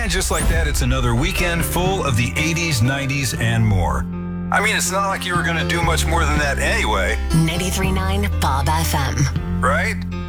And just like that, it's another weekend full of the 80s, 90s, and more. I mean, it's not like you were going to do much more than that anyway. 93.9 Bob FM. Right?